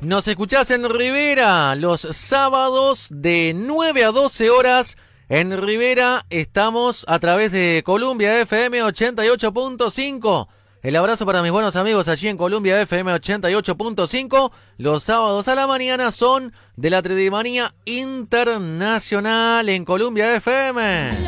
Nos escuchás en Rivera los sábados de 9 a 12 horas. En Rivera estamos a través de Columbia FM 88.5. El abrazo para mis buenos amigos allí en Columbia FM 88.5. Los sábados a la mañana son de la Tridimanía Internacional en Columbia FM.